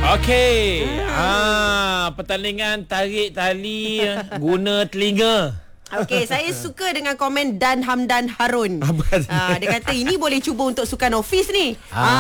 Okey. Pertandingan tarik tali guna telinga. Okey, saya suka dengan komen Dan Hamdan Harun. Dia kata ini boleh cuba untuk sukan office ni.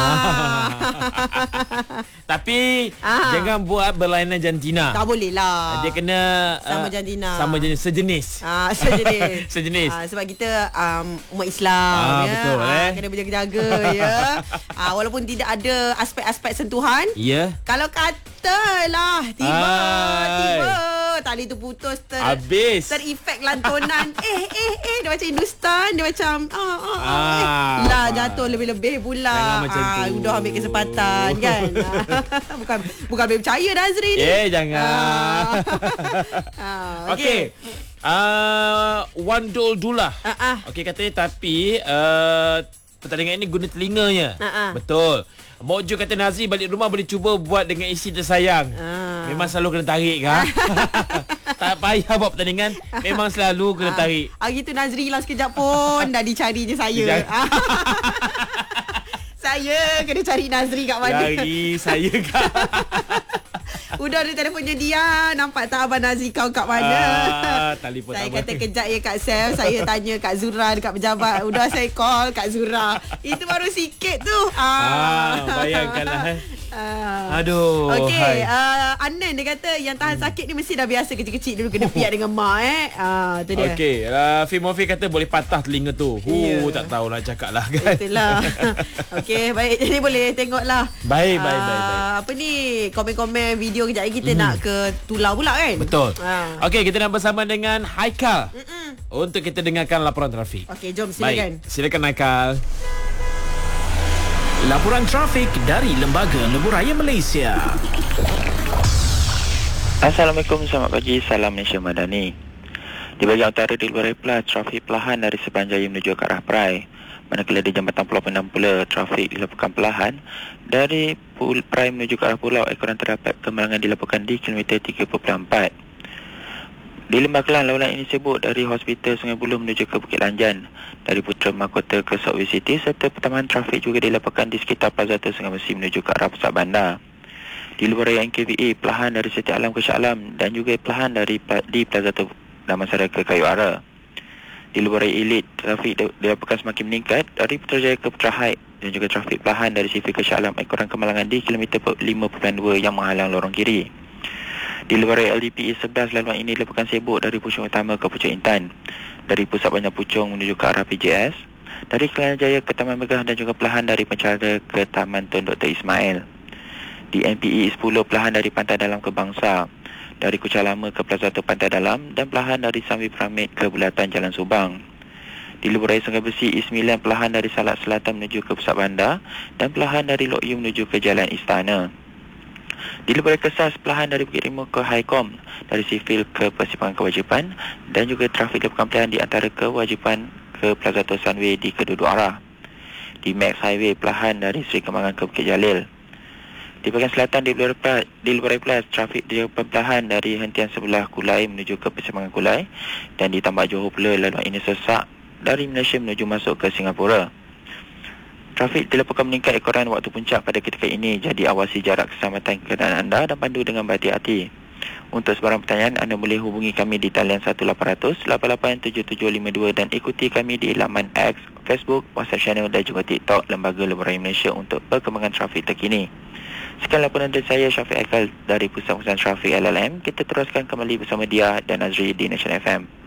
Tapi jangan buat berlainan jantina. Tak boleh lah. Dia kena sama jantina. Sama jenis, sejenis. Sejenis. Sejenis. Sebab kita umat Islam ya. Betul kena berjaga-jaga ya. Walaupun tidak ada aspek-aspek sentuhan. Ya. Kalau katalah tiba tali tu putus habis terefek lantunan dia macam Hindustan, dia macam lah jatuh lebih-lebih pula. Udah ambil kesempatan kan. bukan ambil percaya Nazri ni. Jangan. Okey. Wandul Dullah. Okey, katanya tapi pertandingan ini guna telinganya. Betul. Mojo kata Nazri balik rumah boleh cuba buat dengan isi tersayang. Memang selalu kena tarik kan? Tak payah buat pertandingan, memang selalu kena tarik. Hari tu Nazri hilang sekejap pun dah dicari je saya. Saya kena cari Nazri kat mana. Cari saya kat. Udah ada telefonnya dia. Nampak tak Abang Nazri kau kat mana? Telefon saya kata kejap ya Kak Sel. Saya tanya Kak Zura dekat pejabat. Udah saya call Kak Zura. Itu baru sikit tu. Bayangkanlah. Aduh. Okey, Anan dia kata yang tahan sakit ni mesti dah biasa kecil-kecil dulu kena piat dengan mak tu dia. Okey, Fimofi kata boleh patah telinga tu. Tak tahulah cakap lah kan. Itulah. Okey, baik. Jadi boleh tengoklah. Baik. Apa ni komen-komen video kejap lagi kita nak ke Tulau pula kan? Betul. Okey, kita nak bersama dengan Haikal. Untuk kita dengarkan laporan trafik. Okey, jom silakan. Baik, silakan Haikal. Laporan trafik dari Lembaga Lebuhraya Malaysia. Assalamualaikum, selamat pagi. Salam Malaysia Madani. Di bahagian utara di Lebuhraya Plus, trafik perlahan dari Seberang Jaya menuju ke arah Perai. Manakala di Jambatan Pulau Pinang pula, trafik dilaporkan perlahan dari Perai menuju ke arah pulau. Ekoran terdapat kemalangan dilaporkan di kilometer 3.4. Di Lembah Kelang, laluan ini sibuk dari Hospital Sungai Buloh menuju ke Bukit Lanjan, dari Putra Mahkota ke Southway City, serta pertambahan trafik juga dilaporkan di sekitar Plaza Sungai Besi menuju ke arah pusat bandar. Di Lebuhraya NKVA, perlahan dari Setiap Alam ke Shah Alam dan juga perlahan di Plaza Damansara ke Kayu Ara. Di Lebuhraya Elite, trafik dilaporkan semakin meningkat dari Putrajaya ke Putra Heights dan juga trafik perlahan dari Sifi ke Shah Alam. Ekoran kemalangan di kilometer 5.2 yang menghalang lorong kiri. Di Lebuhraya LDPE 11, laluan ini dilaporkan sibuk dari Puchong Utama ke Puchong Intan, dari Pusat Banjar Puchong menuju ke arah PJS, dari Kelana Jaya ke Taman Megah dan juga perlahan dari Pencara ke Taman Tun Dr. Ismail. Di NPE 10, perlahan dari Pantai Dalam ke Bangsa, dari Kuchar Lama ke Plaza Tok Pantai Dalam dan perlahan dari Sambi Pyramid ke Bulatan Jalan Subang. Di Lebuhraya Sungai Besi E9, perlahan dari Salak Selatan menuju ke Pusat Bandar dan perlahan dari Lok Yu menuju ke Jalan Istana. Di Lebuhraya Kesas, perlahan dari Bukit Timur ke Highcom, dari Sivil ke Persimpangan Kewajipan dan juga trafik dilaporkan perlahan di antara Kewajipan ke Plaza Tok Sunway di kedua-dua arah. Di Max Highway, perlahan dari Seri Kembangan ke Bukit Jalil. Di bahagian selatan di Lebuhraya Plus, trafik dilaporkan perlahan dari hentian sebelah Kulai menuju ke Persimpangan Kulai dan di Tambak Johor pula laluan ini sesak dari Malaysia menuju masuk ke Singapura. Trafik dilaporkan meningkat ekoran waktu puncak pada ketika ini, jadi awasi jarak keselamatan kenderaan anda dan pandu dengan berhati-hati. Untuk sebarang pertanyaan, anda boleh hubungi kami di talian 1800 887752 dan ikuti kami di laman X, Facebook, WhatsApp channel dan juga TikTok Lembaga Lebuhraya Malaysia untuk perkembangan trafik terkini. Sekian laporan dari saya, Syafiq Aikal dari Pusat Trafik LLM. Kita teruskan kembali bersama dia dan Nazri di Nation FM.